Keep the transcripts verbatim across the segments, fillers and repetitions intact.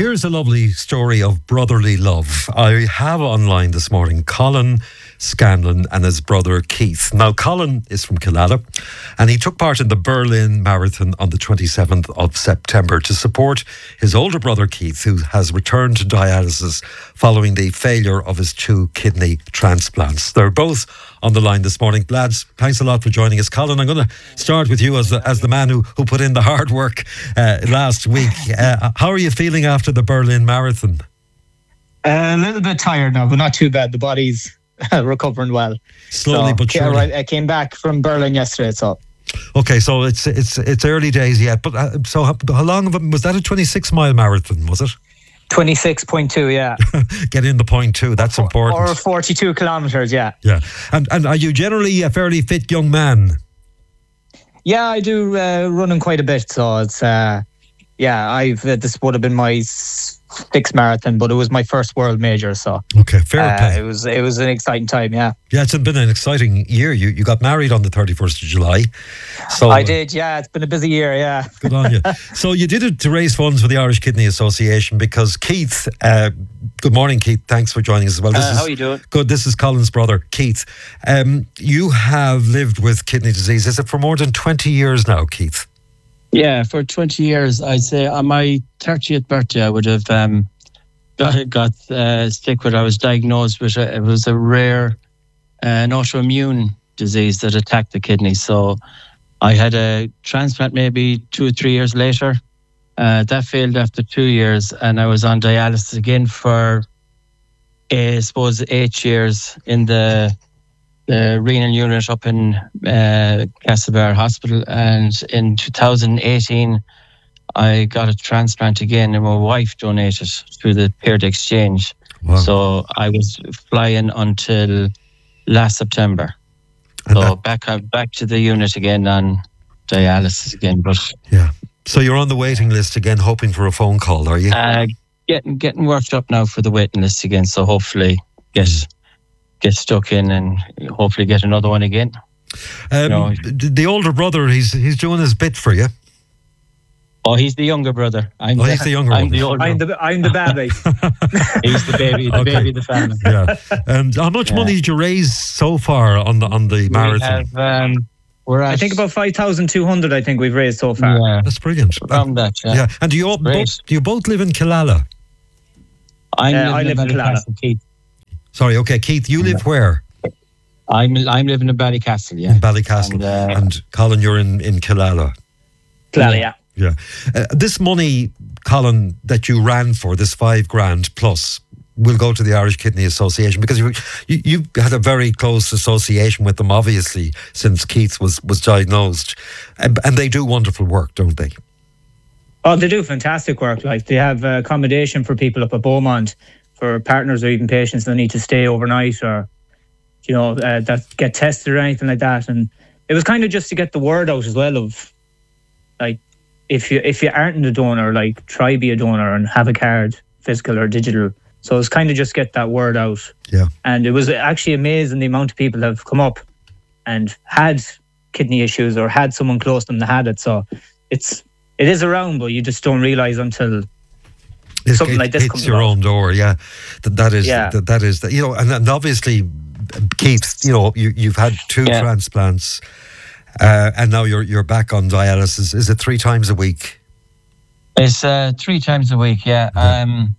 here's a lovely story of brotherly love. I have online this morning Colin Scanlon and his brother Keith. Now, Colin is from Killala and he took part in the Berlin Marathon on the twenty-seventh of September to support his older brother Keith, who has returned to dialysis following the failure of his two kidney transplants. They're both on the line this morning. Lads, thanks a lot for joining us. Colin, I'm going to start with you as the, as the man who, who put in the hard work uh, last week. Uh, how are you feeling after the Berlin Marathon? Uh, a little bit tired now, but not too bad. The body's recovering well. Slowly so, but surely. Yeah, right, I came back from Berlin yesterday, so. Okay, so it's it's it's early days yet, but uh, so how, how long of it, was that a twenty-six mile marathon, was it? twenty-six point two, yeah. Get in the point two, that's or, important. Or forty-two kilometres, yeah. Yeah, and and are you generally a fairly fit young man? Yeah, I do uh, running quite a bit, so it's, uh, yeah, I've uh, this would have been my sixth marathon, but it was my first world major, so. Okay, fair uh, play. It was, it was an exciting time, yeah. Yeah, it's been an exciting year. You you got married on the thirty-first of July. So I did, yeah. It's been a busy year, yeah. Good on you. So you did it to raise funds for the Irish Kidney Association because Keith, uh, good morning, Keith. Thanks for joining us as well. This uh, is, how are you doing? Good. This is Colin's brother, Keith. Um, you have lived with kidney disease. Is it for more than twenty years now, Keith? Yeah, for twenty years. I'd say on my thirtieth birthday, I would have um, got, got uh, sick with. I was diagnosed with a, it was a rare uh, an autoimmune disease that attacked the kidney. So I had a transplant maybe two or three years later. Uh, that failed after two years, and I was on dialysis again for, uh, I suppose, eight years in the the renal unit up in uh, Castlebar Hospital. And in two thousand eighteen, I got a transplant again, and my wife donated through the paired exchange. Wow. So I was flying until last September. And so that, back uh, back to the unit again on dialysis again. But yeah. So you're on the waiting list again, hoping for a phone call, are you? uh, getting getting worked up now for the waiting list again. So hopefully get Mm. get stuck in and hopefully get another one again. Um, No. the, the older brother, he's he's doing his bit for you. Oh, he's the younger brother. I'm Oh, he's the younger I'm one. the older. I'm the, I'm the baby. He's the baby, the Okay. baby of the family. Yeah. And how much Yeah. money did you raise so far on the on the We marathon? have, um, we're at, I think about five thousand two hundred, I think we've raised so far. yeah, That's brilliant. around that. Yeah. Yeah. And do you all, Great. both, do you both live in Killala? I'm Uh, living I live in Ballycastle, Keith. Sorry. Okay, Keith, you live where? I'm I'm living in Ballycastle, yeah. In Ballycastle. And, uh, And Colin, you're in in Killala. Clearly, yeah. Yeah. Uh, this money, Colin, that you ran for, this five grand plus, will go to the Irish Kidney Association because you you you had a very close association with them, obviously, since Keith was was diagnosed, and, and they do wonderful work, don't they? Oh, they do fantastic work. Like they have uh, accommodation for people up at Beaumont, for partners or even patients that need to stay overnight or, you know, uh, that get tested or anything like that. And it was kind of just to get the word out as well of, like, if you if you aren't a donor, like, try be a donor and have a card, physical or digital. So it's kind of just get that word out. Yeah. And it was actually amazing the amount of people that have come up and had kidney issues or had someone close to them that had it. So it's it is around, but you just don't realise until It, something it like this hits comes your about. own door. Yeah, that that is Yeah. that, that is that, you know, and, and obviously, Keith, you know, you you've had two Yeah. transplants, uh, and now you're you're back on dialysis. Is it three times a week? It's uh, three times a week, yeah. Yeah. Um,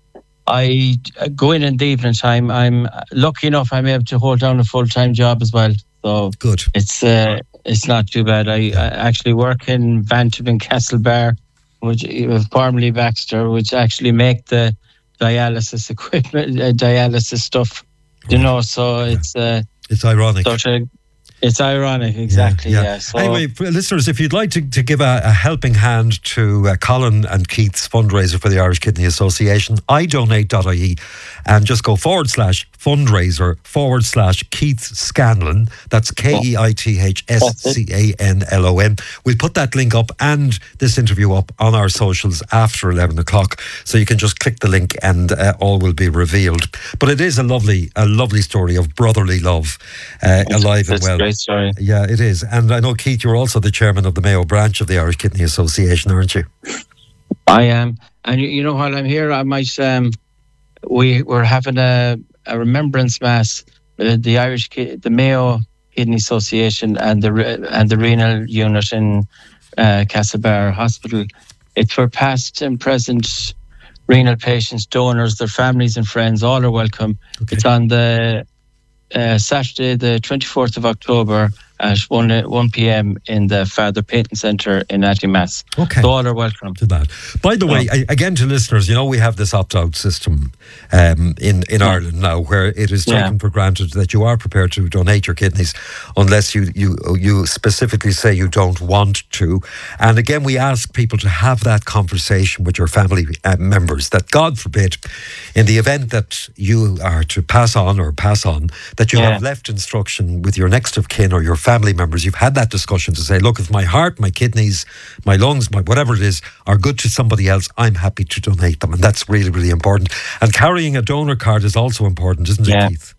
I go in in the evening time. I'm lucky enough I'm able to hold down a full-time job as well. So Good. it's uh, it's not too bad. I, I actually work in Bantam and Castlebar, which uh, formerly Baxter, which actually make the dialysis equipment, uh, dialysis stuff. You know, so it's uh, It's ironic. such a It's ironic, exactly. Yeah. yeah. So, anyway, for listeners, if you'd like to, to give a, a helping hand to uh, Colin and Keith's fundraiser for the Irish Kidney Association, i donate dot I E and just go forward slash fundraiser forward slash Keith Scanlon. That's K E I T H S C A N L O N. We'll put that link up and this interview up on our socials after eleven o'clock. So you can just click the link and uh, all will be revealed. But it is a lovely, a lovely story of brotherly love, uh, alive and well. Great story. Yeah, it is. And I know, Keith, you're also the chairman of the Mayo branch of the Irish Kidney Association, aren't you? I am, and you, you know, while I'm here, I might. Um, we we're having a, a remembrance mass. Uh, the Irish, Ki- the Mayo Kidney Association, and the re- and the renal unit in uh, Castlebar Hospital. It's for past and present renal patients, donors, their families and friends. All are welcome. Okay. It's on the uh, Saturday, the twenty-fourth of October at one p.m. in the Father Peyton Centre in Attymass. Okay. So all are welcome to that. By the way, I, again to listeners, you know, we have this opt-out system um, in, in yeah. Ireland now where it is taken yeah. for granted that you are prepared to donate your kidneys unless you, you, you specifically say you don't want to. And again, we ask people to have that conversation with your family uh, members that, God forbid, in the event that you are to pass on or pass on, that you yeah. have left instruction with your next of kin or your family members. You've had that discussion to say, look, if my heart, my kidneys, my lungs, my whatever it is, are good to somebody else, I'm happy to donate them. And that's really, really important. And carrying a donor card is also important, isn't yeah. it, Keith?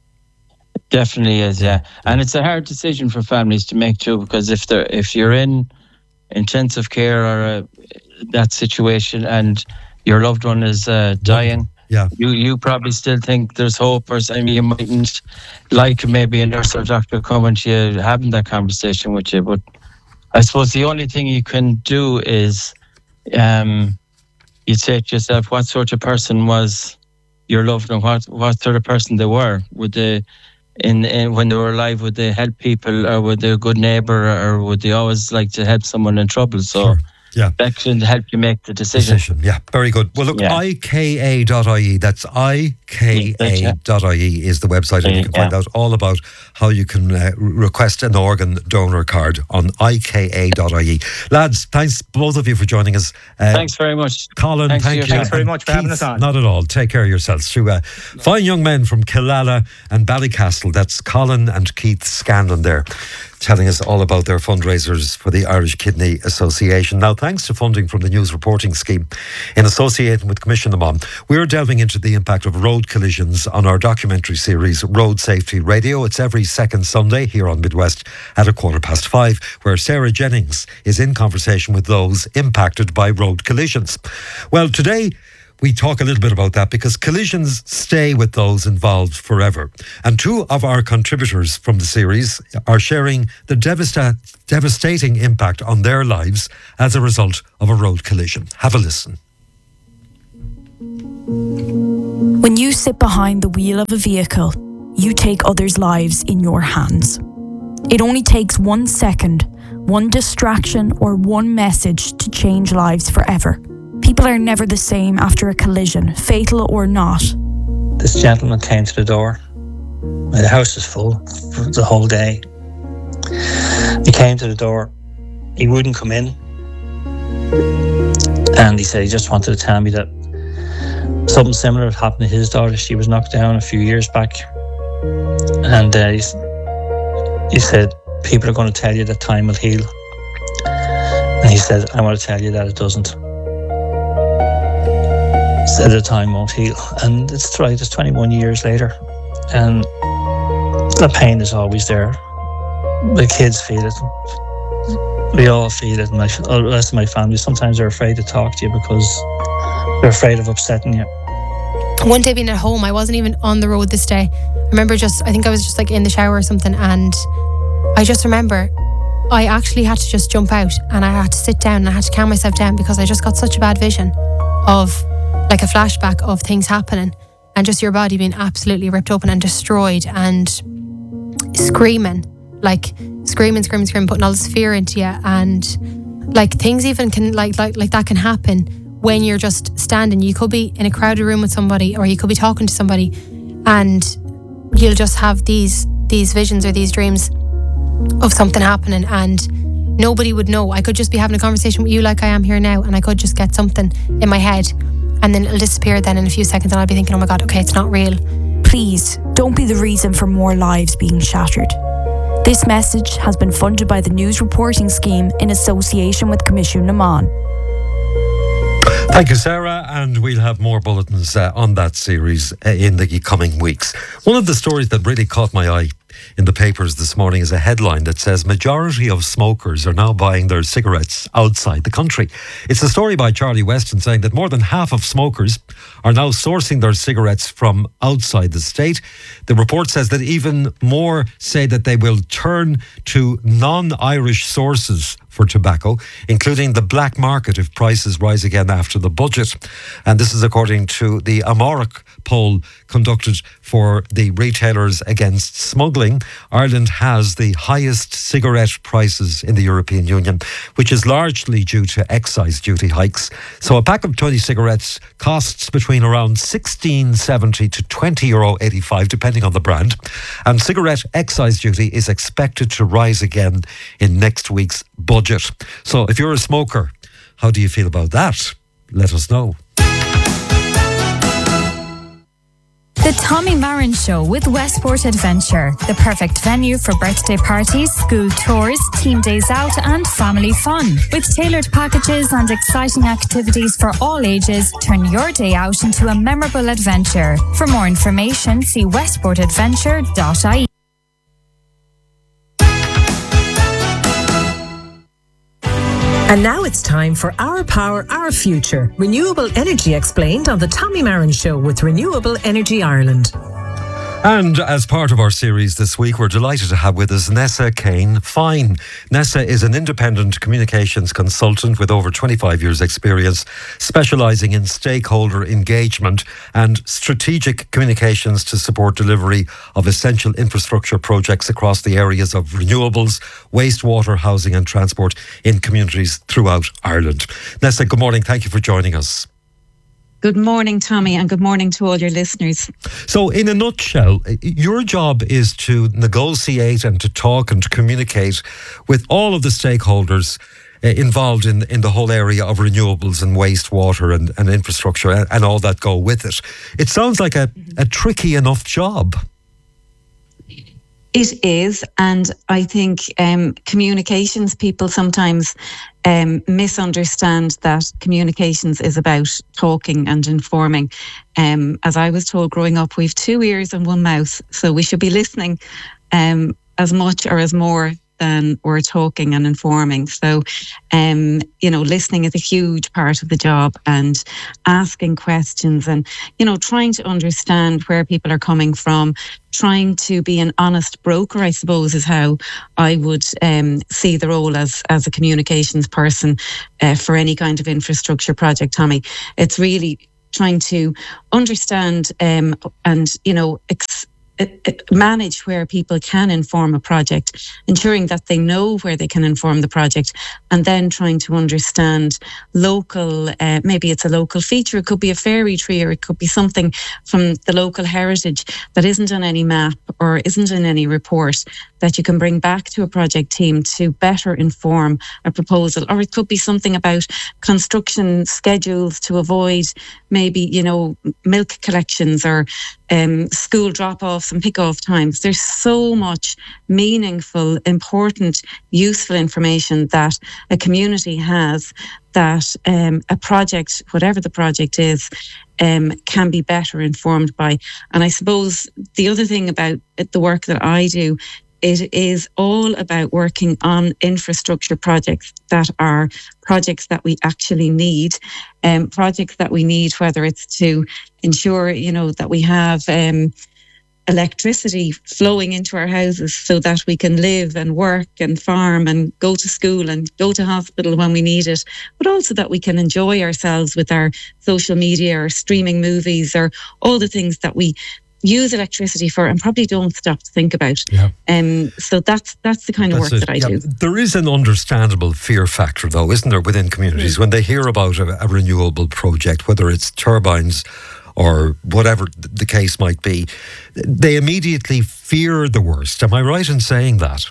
It definitely is, yeah. And it's a hard decision for families to make too, because if they're if you're in intensive care or a, that situation and your loved one is uh, dying, yeah. you you probably still think there's hope, or I mean, you mightn't like maybe a nurse or doctor coming to you having that conversation with you. But I suppose the only thing you can do is um, you'd say to yourself, what sort of person was your loved one? What what sort of person they were? Would they, in, in when they were alive, would they help people, or would they a good neighbour, or would they always like to help someone in trouble? So. Sure. Yeah. That can help you make the decision. decision. Yeah, very good. Well, look, yeah. I K A dot I E, that's I K A dot I E is the website, and you can find yeah. out all about how you can uh, request an organ donor card on I K A dot I E. Lads, thanks both of you for joining us. Uh, thanks very much. Colin, thanks thank you. Thanks very much for Keith, having us on. Not at all. Take care of yourselves. To uh, fine young men from Killala and Ballycastle, that's Colin and Keith Scanlon there, telling us all about their fundraisers for the Irish Kidney Association. Now, thanks to funding from the News Reporting Scheme in association with Commission Amon, we're delving into the impact of road collisions on our documentary series Road Safety Radio. It's every second Sunday here on Midwest at a quarter past five, where Sarah Jennings is in conversation with those impacted by road collisions. Well, today we talk a little bit about that because collisions stay with those involved forever. And two of our contributors from the series are sharing the devasta- devastating impact on their lives as a result of a road collision. Have a listen. When you sit behind the wheel of a vehicle, you take others' lives in your hands. It only takes one second, one distraction, or one message to change lives forever. People are never the same after a collision, fatal or not. This gentleman came to the door. The house was full for the whole day. He came to the door. He wouldn't come in. And he said he just wanted to tell me that something similar had happened to his daughter. She was knocked down a few years back. And uh, he said, people are going to tell you that time will heal. And he said, I want to tell you that it doesn't. Said the time won't heal. And it's right, it's twenty-one years later. And the pain is always there. The kids feel it. We all feel it. And my, the rest of my family, sometimes they're afraid to talk to you because they're afraid of upsetting you. One day being at home, I wasn't even on the road this day. I remember just, I think I was just like in the shower or something, and I just remember I actually had to just jump out and I had to sit down and I had to calm myself down because I just got such a bad vision of like a flashback of things happening and just your body being absolutely ripped open and destroyed and screaming, like screaming, screaming, screaming, putting all this fear into you. And like things even can like, like, like that can happen when you're just standing. You could be in a crowded room with somebody, or you could be talking to somebody, and you'll just have these, these visions or these dreams of something happening, and nobody would know. I could just be having a conversation with you like I am here now, and I could just get something in my head, and then it'll disappear then in a few seconds, and I'll be thinking, oh my God, okay, it's not real. Please, don't be the reason for more lives being shattered. This message has been funded by the News Reporting Scheme in association with Commission Amon. Thank you, Sarah, and we'll have more bulletins uh, on that series uh, in the coming weeks. One of the stories that really caught my eye in the papers this morning is a headline that says majority of smokers are now buying their cigarettes outside the country. It's a story by Charlie Weston saying that more than half of smokers are now sourcing their cigarettes from outside the state. The report says that even more say that they will turn to non-Irish sources for tobacco, including the black market if prices rise again after the budget. And this is according to the Amárach poll conducted for the Retailers Against Smuggling. Ireland has the highest cigarette prices in the European Union, which is largely due to excise duty hikes. So a pack of twenty cigarettes costs between around sixteen seventy to twenty euro eighty-five, depending on the brand. And cigarette excise duty is expected to rise again in next week's budget. So if you're a smoker, how do you feel about that? Let us know. The Tommy Marin Show with Westport Adventure, the perfect venue for birthday parties, school tours, team days out and family fun. With tailored packages and exciting activities for all ages, turn your day out into a memorable adventure. For more information, see westport adventure dot I E. And now it's time for Our Power, Our Future. Renewable energy explained on the Tommy Marin Show with Renewable Energy Ireland. And as part of our series this week, we're delighted to have with us Nessa Kane-Fine. Nessa is an independent communications consultant with over twenty-five years experience, specialising in stakeholder engagement and strategic communications to support delivery of essential infrastructure projects across the areas of renewables, wastewater, housing and transport in communities throughout Ireland. Nessa, good morning. Thank you for joining us. Good morning, Tommy, and good morning to all your listeners. So, in a nutshell, your job is to negotiate and to talk and to communicate with all of the stakeholders uh, involved in, in the whole area of renewables and wastewater and, and infrastructure and, and all that go with it. It sounds like a, a tricky enough job. It is, and I think um, communications people sometimes um, misunderstand that communications is about talking and informing. Um, as I was told growing up, we've two ears and one mouth, so we should be listening um, as much or as more than we're talking and informing. So, um, you know, listening is a huge part of the job, and asking questions and, you know, trying to understand where people are coming from, trying to be an honest broker, I suppose, is how I would um, see the role as, as a communications person uh, for any kind of infrastructure project, Tommy. It's really trying to understand um, and, you know, ex- manage where people can inform a project, ensuring that they know where they can inform the project, and then trying to understand local, uh, maybe it's a local feature, it could be a fairy tree, or it could be something from the local heritage that isn't on any map or isn't in any report, that you can bring back to a project team to better inform a proposal. Or it could be something about construction schedules to avoid maybe, you know, milk collections or um, school drop-offs and pick-off times. There's so much meaningful, important, useful information that a community has that um, a project, whatever the project is, um, can be better informed by. And I suppose the other thing about the work that I do, it is all about working on infrastructure projects that are projects that we actually need, um, projects that we need, whether it's to ensure, you know, that we have um, electricity flowing into our houses so that we can live and work and farm and go to school and go to hospital when we need it, but also that we can enjoy ourselves with our social media or streaming movies or all the things that we use electricity for and probably don't stop to think about. Yeah. Um, so that's that's the kind of that's work it. that I yeah. do. There is an understandable fear factor, though, isn't there, within communities mm. when they hear about a, a renewable project, whether it's turbines or whatever the case might be. They immediately fear the worst. Am I right in saying that?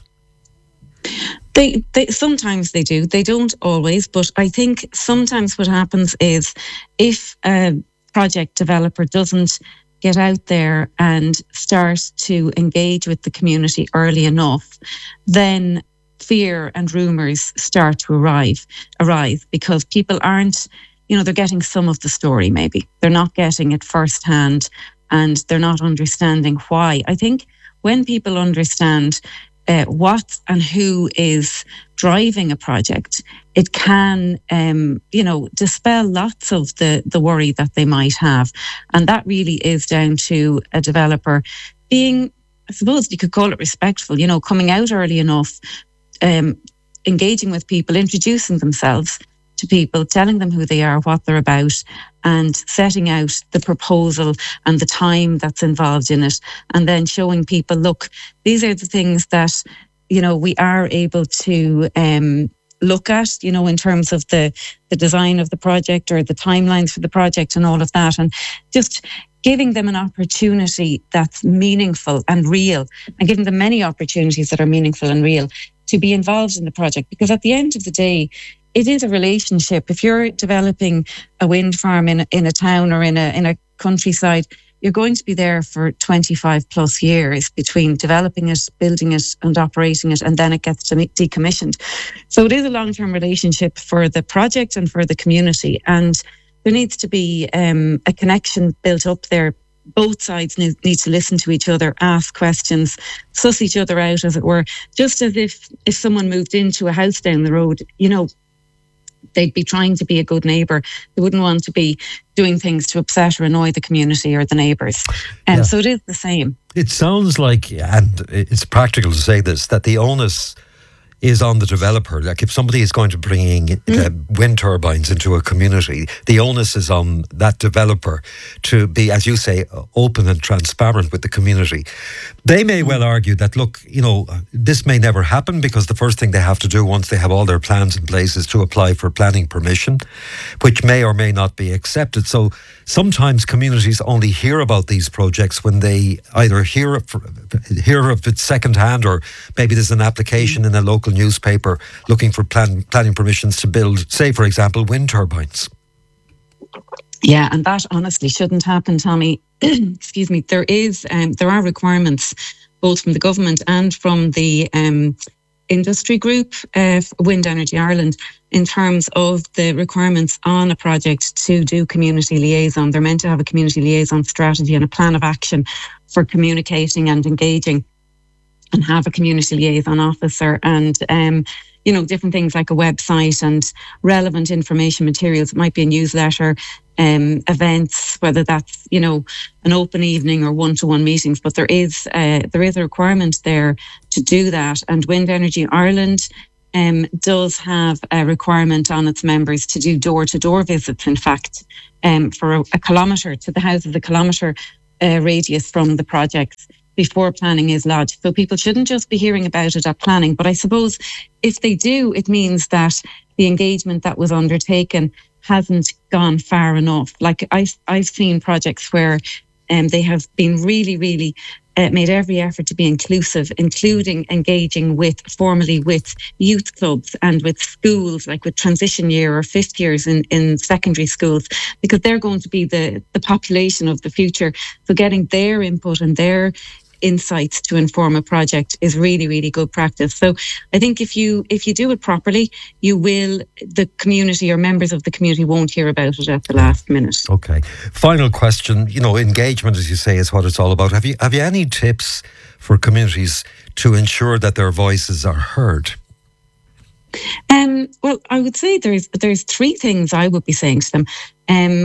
They, they sometimes they do. They don't always, but I think sometimes what happens is if a project developer doesn't get out there and start to engage with the community early enough, then fear and rumours start to arrive, arise because people aren't, you know, they're getting some of the story maybe. They're not getting it firsthand and they're not understanding why. I think when people understand uh, what and who is driving a project, it can, um, you know, dispel lots of the, the worry that they might have. And that really is down to a developer being, I suppose you could call it respectful, you know, coming out early enough, um, engaging with people, introducing themselves to people, telling them who they are, what they're about, and setting out the proposal and the time that's involved in it. And then showing people, look, these are the things that, you know, we are able to um, look at, you know, in terms of the, the design of the project or the timelines for the project and all of that. And just giving them an opportunity that's meaningful and real, and giving them many opportunities that are meaningful and real to be involved in the project. Because at the end of the day, it is a relationship. If you're developing a wind farm in a, in a town or in a in a countryside, you're going to be there for twenty-five plus years between developing it, building it and operating it, and then it gets decommissioned. So it is a long-term relationship for the project and for the community. And there needs to be um, a connection built up there. Both sides need, need to listen to each other, ask questions, suss each other out, as it were. Just as if, if someone moved into a house down the road, you know, they'd be trying to be a good neighbour. They wouldn't want to be doing things to upset or annoy the community or the neighbours. And um, yeah. So it is the same. It sounds like, and it's practical to say this, that the onus is on the developer. Like if somebody is going to bring mm. uh, wind turbines into a community, the onus is on that developer to be, as you say, open and transparent with the community. They may well argue that, look, you know, this may never happen because the first thing they have to do once they have all their plans in place is to apply for planning permission, which may or may not be accepted. So sometimes communities only hear about these projects when they either hear of, hear of it secondhand, or maybe there's an application in a local newspaper looking for plan, planning permissions to build, say, for example, wind turbines. Yeah, and that honestly shouldn't happen, Tommy. Excuse me. There is, um, there are requirements both from the government and from the um, industry group, uh, Wind Energy Ireland, in terms of the requirements on a project to do community liaison. They're meant to have a community liaison strategy and a plan of action for communicating and engaging, and have a community liaison officer, and um, you know, different things like a website and relevant information materials. It might be a newsletter, um, events, whether that's, you know, an open evening or one-to-one meetings. But there is uh, there is a requirement there to do that. And Wind Energy Ireland um, does have a requirement on its members to do door-to-door visits, in fact, um, for a, a kilometre to the houses, a kilometre uh, radius from the projects, before planning is lodged. So people shouldn't just be hearing about it at planning. But I suppose if they do, it means that the engagement that was undertaken hasn't gone far enough. Like I've, I've seen projects where um, they have been really, really uh, made every effort to be inclusive, including engaging with formally with youth clubs and with schools, like with transition year or fifth years in, in secondary schools, because they're going to be the, the population of the future. So getting their input and their insights to inform a project is really, really good practice. So I think if you if you do it properly, you will, the community or members of the community won't hear about it at the last minute. Okay. Final question. You know, engagement, as you say, is what it's all about. Have you have you any tips for communities to ensure that their voices are heard? Um, well, I would say there's there's three things I would be saying to them. Um,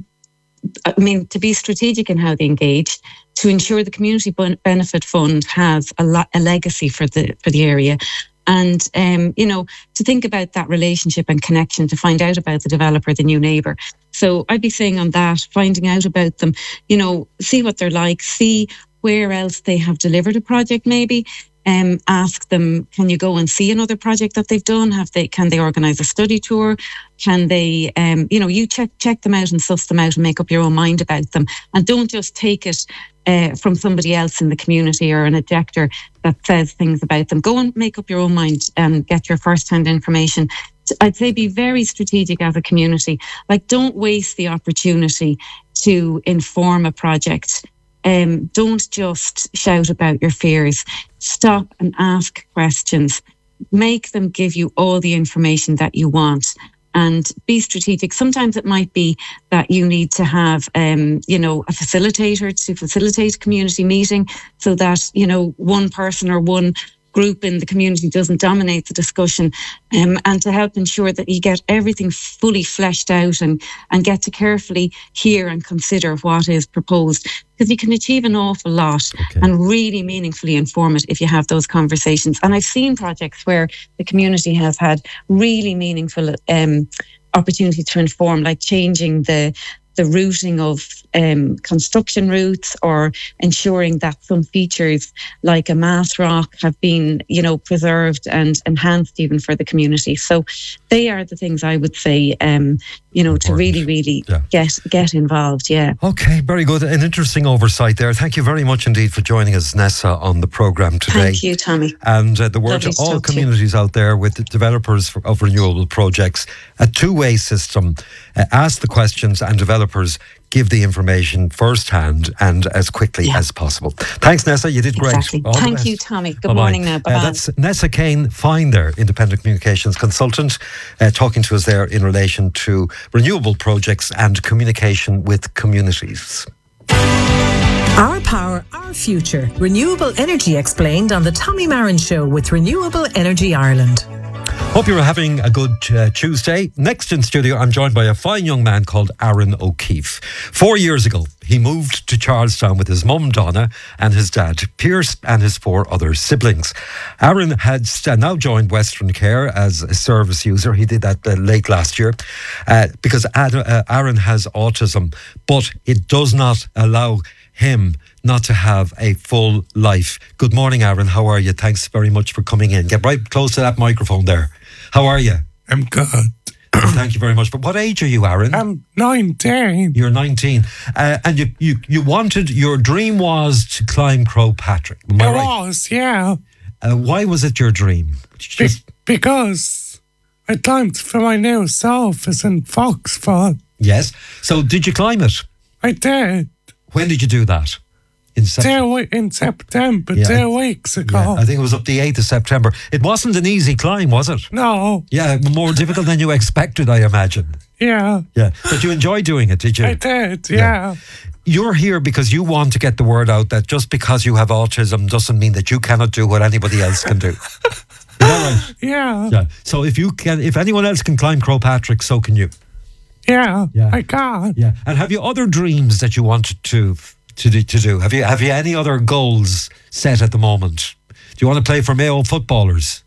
I mean, to be strategic in how they engage, to ensure the Community Benefit Fund has a, la- a legacy for the for the area, and um, you know, to think about that relationship and connection, to find out about the developer, the new neighbour. So I'd be saying on that, finding out about them, you know, see what they're like, see where else they have delivered a project, maybe. Um, ask them, can you go and see another project that they've done? Have they? Can they organise a study tour? Can they, um, you know, you check check them out and suss them out and make up your own mind about them. And don't just take it uh, from somebody else in the community or an objector that says things about them. Go and make up your own mind and get your first-hand information. I'd say be very strategic as a community. Like, don't waste the opportunity to inform a project. Um, don't just shout about your fears. Stop and ask questions. Make them give you all the information that you want. and be strategic. Sometimes it might be that you need to have, um, you know, a facilitator to facilitate a community meeting so that, you know, one person or one group in the community doesn't dominate the discussion, um, and to help ensure that you get everything fully fleshed out and, and get to carefully hear and consider what is proposed. Because you can achieve an awful lot okay. and really meaningfully inform it if you have those conversations. And I've seen projects where the community has had really meaningful um, opportunity to inform, like changing the the routing of um, construction routes, or ensuring that some features like a mass rock have been, you know, preserved and enhanced even for the community. So they are the things I would say, um, you know, Important. to really, really yeah. get get involved. Yeah. Okay, very good. An interesting oversight there. Thank you very much indeed for joining us, Nessa, on the programme today. Thank you, Tommy. And uh, the word Lovely to all to communities to out there with the developers for, of renewable projects, a two-way system. Uh, ask the questions and developers give the information firsthand and as quickly yeah. as possible. Thanks, Nessa. You did great. Exactly. All Thank you, Tommy. Good Bye-bye. morning now. Bye-bye. Uh, that's Nessa Kane Fine there, Independent Communications Consultant, uh, talking to us there in relation to renewable projects and communication with communities. Our power, our future. Renewable energy explained on the Tommy Marin Show with Renewable Energy Ireland. Hope you're having a good uh, Tuesday. Next in studio, I'm joined by a fine young man called Aaron O'Keefe. Four years ago, he moved to Charlestown with his mum, Donna, and his dad, Pierce, and his four other siblings. Aaron had now joined Western Care as a service user. He did that uh, late last year uh, because Ad, uh, Aaron has autism, but it does not allow him not to have a full life. Good morning, Aaron. How are you? Thanks very much for coming in. Get right close to that microphone there. How are you? I'm good. Thank you very much. But what age are you, Aaron? I'm nineteen. You're nineteen. Uh, and you, you, you wanted, your dream was to climb Croagh Patrick. Am I it right? was, yeah. Uh, why was it your dream? Just... Be- because I climbed for my new office in Foxfall. Yes. So did you climb it? I did. When did you do that? In, Sep- two, in September, yeah. two weeks ago. Yeah, I think it was up the eighth of September. It wasn't an easy climb, was it? No. Yeah, more difficult than you expected, I imagine. Yeah. Yeah. But you enjoyed doing it, did you? I did, yeah. yeah. You're here because you want to get the word out that just because you have autism doesn't mean that you cannot do what anybody else can do. Is that right? Yeah. Yeah. So if you can, if anyone else can climb Croagh Patrick, so can you. Yeah, yeah. I can. Yeah. And have you other dreams that you wanted to to do, to do? Have you have you any other goals set at the moment? Do you want to play for Mayo footballers?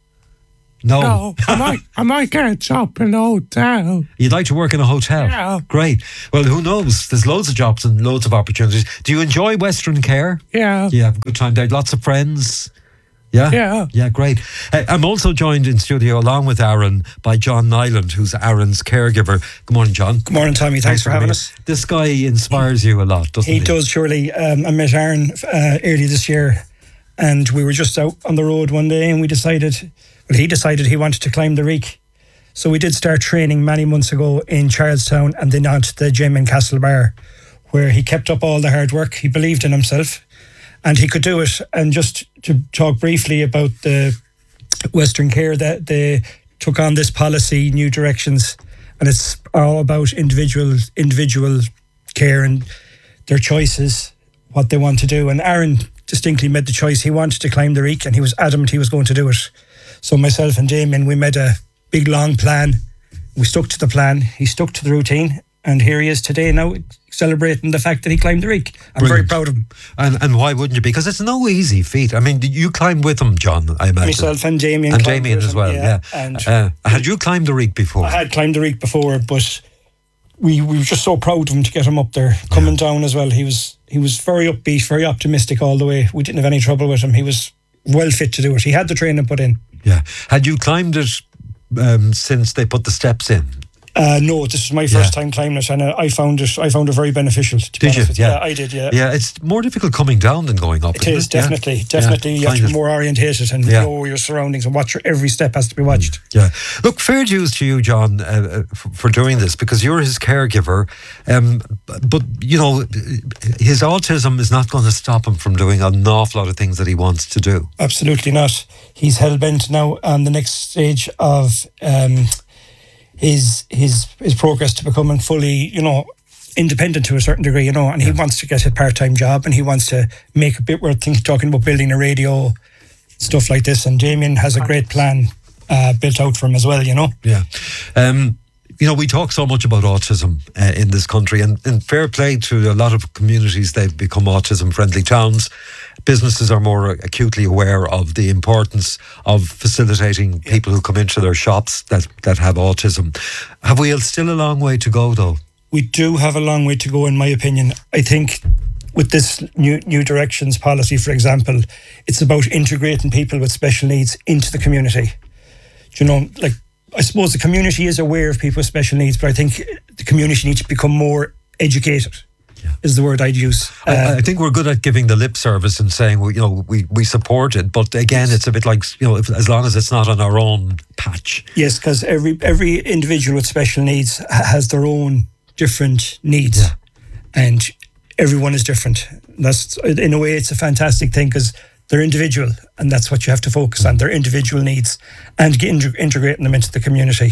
No. No. I might I might get a job in a hotel. You'd like to work in a hotel? Yeah. Great. Well, who knows? There's loads of jobs and loads of opportunities. Do you enjoy Western Care? Yeah. You have a good time there. Lots of friends. Yeah? Yeah. Yeah, great. Uh, I'm also joined in studio along with Aaron by John Nyland, who's Aaron's caregiver. Good morning, John. Good morning, Tommy. Thanks, Thanks for having us. This guy inspires you a lot, doesn't he? He does, surely. Um, I met Aaron uh, early this year, and we were just out on the road one day, and we decided, well, he decided he wanted to climb the Reek. So we did start training many months ago in Charlestown, and then on to the gym in Castlebar, where he kept up all the hard work. He believed in himself, and he could do it. And just to talk briefly about the Western Care, that they took on this policy, New Directions, and it's all about individual individual care and their choices, what they want to do. And Aaron distinctly made the choice. He wanted to climb the Reek, and he was adamant he was going to do it. So myself and Damien, we made a big long plan. We stuck to the plan. He stuck to the routine, and here he is today now, celebrating the fact that he climbed the Reek. I'm Brilliant. very proud of him. And and why wouldn't you? Because it's no easy feat. I mean, you climbed with him, John, I imagine. Myself and Damien. And Damien as well, yeah. yeah. And uh, had you climbed the Reek before? I had climbed the Reek before, but we, we were just so proud of him to get him up there. Coming yeah. down as well, he was he was very upbeat, very optimistic all the way. We didn't have any trouble with him. He was well fit to do it. He had the training put in. Yeah. Had you climbed it um, since they put the steps in? Uh, no, this is my first yeah. time climbing it, and uh, I found it. I found it very beneficial. To did you? Yeah. yeah, I did. Yeah, yeah. It's more difficult coming down than going up. It is it? definitely, yeah. definitely. Yeah. You have to be it. more orientated and yeah. know your surroundings and watch. Every step has to be watched. Mm. Yeah. Look, fair dues to you, John, uh, for, for doing this, because you're his caregiver. Um, but you know, his autism is not going to stop him from doing an awful lot of things that he wants to do. Absolutely not. He's hell bent now on the next stage of. Um, his his his progress to becoming fully, you know, independent to a certain degree, you know, and he yeah. wants to get a part-time job, and he wants to make a bit. We're thinking, talking about building a radio, stuff like this, and Damien has a great plan uh, built out for him as well, you know. Yeah. Um, you know, we talk so much about autism uh, in this country, and, and fair play to a lot of communities, they've become autism-friendly towns. Businesses are more acutely aware of the importance of facilitating people who come into their shops that, that have autism. Have we still a long way to go, though? We do have a long way to go, in my opinion. I think with this new new directions policy, for example, it's about integrating people with special needs into the community. Do you know, like, I suppose the community is aware of people with special needs, but I think the community needs to become more educated. Yeah. Is the word I'd use. I, uh, I think we're good at giving the lip service and saying, well, you know, we, we support it, but again, it's a bit like, you know, if, as long as it's not on our own patch. Yes, because every every individual with special needs has their own different needs, yeah. and everyone is different. That's, in a way, it's a fantastic thing because they're individual, and that's what you have to focus on, their individual needs, and get integ- integrating them into the community.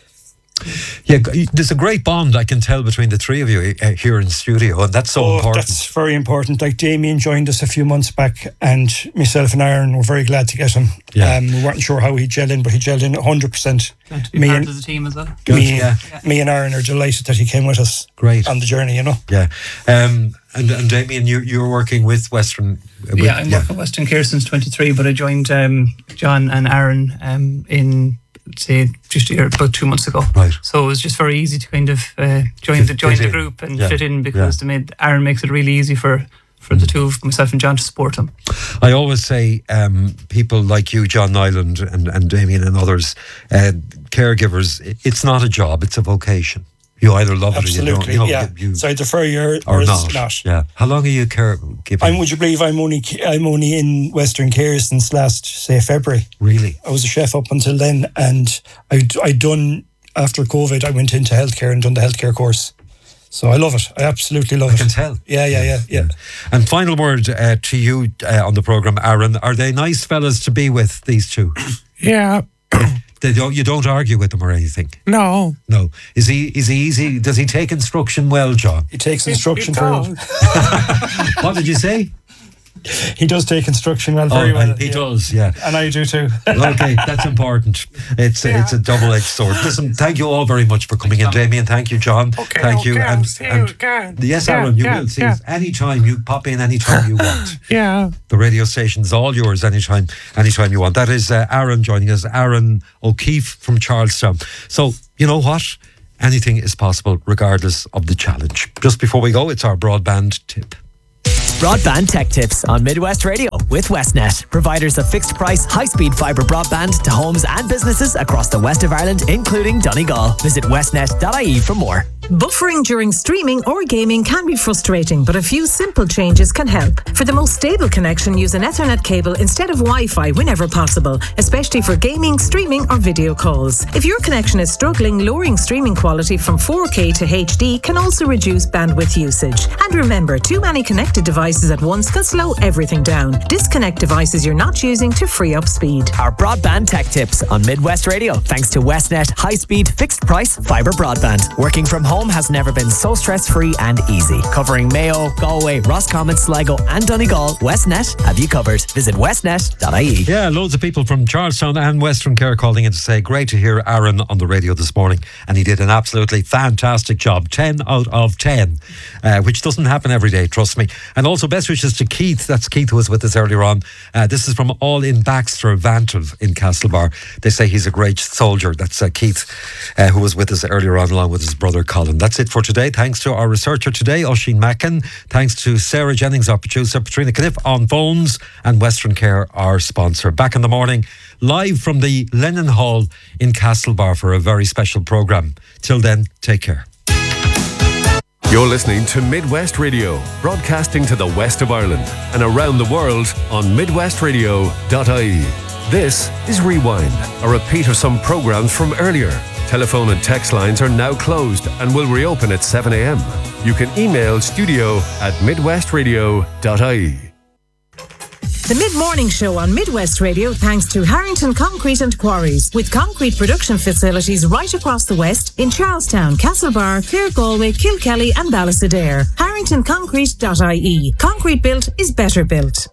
Yeah, there's a great bond, I can tell, between the three of you uh, here in studio, and that's so oh, important. That's very important. Like, Damien joined us a few months back, and myself and Aaron were very glad to get him. Yeah. Um, we weren't sure how he'd gel in, but he gelled in one hundred percent. Glad to be me part and, of the team as well. Good, me, yeah. me and Aaron are delighted that he came with us. Great. On the journey, you know. Yeah. Um, and, and Damien, you, you're working with Western... Uh, with, yeah, I'm yeah. working with Western Care since twenty-three, but I joined um, John and Aaron um, in... say just a year, about two months ago. Right. So it was just very easy to kind of uh, join the join the group and yeah. fit in because yeah. they made Aaron makes it really easy for for the two of myself and John to support him. I always say um, people like you, John Nyland and, and Damien and others, uh, caregivers, it's not a job, it's a vocation. You either love Absolutely, it or you don't. You know, yeah. you, it's either for you or, or not. not. Yeah. How long are you caregiving? I'm, would you believe I'm only I'm only in Western Care since last, say, February. Really? I was a chef up until then, and I'd, I'd done, after COVID, I went into healthcare and done the healthcare course. So I love it. I absolutely love I it. I can tell. Yeah, yeah, yeah, yeah. And final word uh, to you uh, on the programme, Aaron. Are they nice fellas to be with, these two? Yeah. They don't, you don't argue with them or anything? No. No. Is he is he easy? Does he take instruction well, John? He takes instruction He very well. What did you say? He does take instruction well, very oh, well. He yeah. does, yeah. And I do too. Okay, that's important. It's Yeah. it's a double-edged sword. Listen, thank you all very much for coming in, Damien. Thank you, John. Okay, thank okay, you. I'll And, see you and again. yes, Yeah, Aaron, you yeah, will see yeah. us anytime. You pop in anytime you want. Yeah. The radio station's all yours anytime, anytime you want. That is uh, Aaron joining us, Aaron O'Keefe from Charlestown. So, you know what? Anything is possible regardless of the challenge. Just before we go, it's our broadband tip. Broadband Tech Tips on Midwest Radio with Westnet, providers of fixed price, high speed fibre broadband to homes and businesses across the west of Ireland, including Donegal. Visit westnet dot I E for more. Buffering during streaming or gaming can be frustrating, but a few simple changes can help. For the most stable connection, use an Ethernet cable instead of Wi-Fi whenever possible, especially for gaming, streaming or video calls. If your connection is struggling, lowering streaming quality from four K to H D can also reduce bandwidth usage. And remember, too many connected devices at once can slow everything down. Disconnect devices you're not using to free up speed. Our Broadband Tech Tips on Midwest Radio, thanks to Westnet high-speed, fixed-price fibre broadband. Working from home has never been so stress-free and easy. Covering Mayo, Galway, Roscommon, Sligo and Donegal, Westnet have you covered. Visit westnet dot I E. Yeah, loads of people from Charlestown and Western Care calling in to say, great to hear Aaron on the radio this morning. And he did an absolutely fantastic job. ten out of ten, uh, which doesn't happen every day, trust me. And also best wishes to Keith. That's Keith who was with us earlier on. Uh, this is from All in Baxter, Vantive in Castlebar. They say he's a great soldier. That's uh, Keith, uh, who was with us earlier on along with his brother Colin. That's it for today. Thanks to our researcher today, Oisin Mackin. Thanks to Sarah Jennings, our producer, Patrina Kniff on phones, and Western Care, our sponsor. Back in the morning, live from the Lennon Hall in Castlebar for a very special programme. Till then, take care. You're listening to Midwest Radio, broadcasting to the west of Ireland and around the world on midwest radio dot I E. This is Rewind, a repeat of some programmes from earlier. Telephone and text lines are now closed and will reopen at seven a.m. You can email studio at midwest radio dot I E. The mid-morning show on Midwest Radio thanks to Harrington Concrete and Quarries, with concrete production facilities right across the west in Charlestown, Castlebar, Clare, Galway, Kilkelly and Ballysadare. harrington concrete dot I E. Concrete built is better built.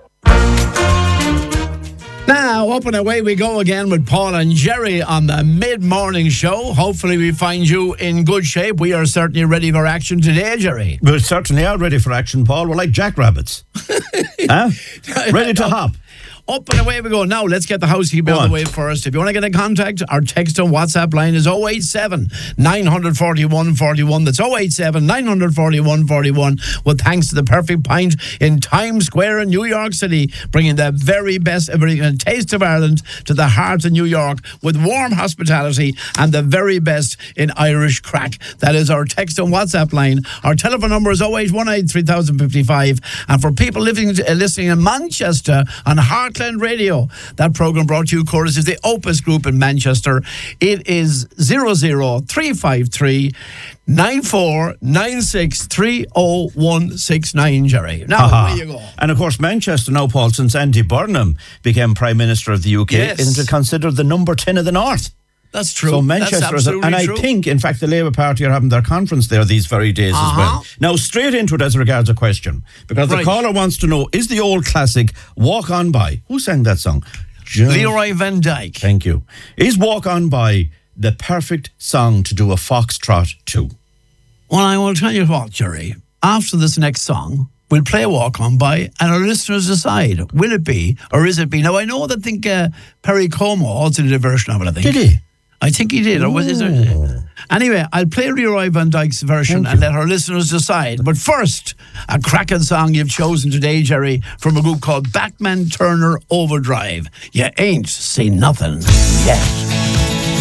Now, up and away we go again with Paul and Jerry on the mid-morning show. Hopefully we find you in good shape. We are certainly ready for action today, Jerry. We certainly are ready for action, Paul. We're like jackrabbits. Huh? Ready to hop. Up and away we go. Now, let's get the housekeeping on the way first. If you want to get in contact, our text and WhatsApp line is oh eight seven, nine four one, four one. That's oh eight seven, nine four one, four one. Well, thanks to the Perfect Pint in Times Square in New York City, bringing the very best, bringing a taste of Ireland to the heart of New York with warm hospitality and the very best in Irish crack. That is our text and WhatsApp line. Our telephone number is oh eight one eight, three thousand fifty-five. And for people living, uh, listening in Manchester on Heartland Radio, that programme brought to you, chorus, is the Opus Group in Manchester. It is zero zero three five three, nine four nine six, three oh one six nine, Jerry. Now, uh-huh. Where you go? And of course, Manchester now, Paul, since Andy Burnham became Prime Minister of the U K, yes. isn't it considered the number ten of the North? That's true. So Manchester, That's is a, and I true. think, in fact, the Labour Party are having their conference there these very days uh-huh. as well. Now, straight into it as regards a question, because right. the caller wants to know, is the old classic Walk On By? Who sang that song? Just, Leroy Van Dyke. Thank you. Is Walk On By the perfect song to do a foxtrot to? Well, I will tell you what, Jerry. After this next song, we'll play Walk On By, and our listeners decide, will it be or is it be? Now, I know that I think uh, Perry Como also did a version of it, I think. Did he? I think he did. Or was it? Anyway, I'll play Leroy Van Dyke's version and let our listeners decide. But first, a cracking song you've chosen today, Jerry, from a group called Bachman Turner Overdrive. You ain't seen nothing yet.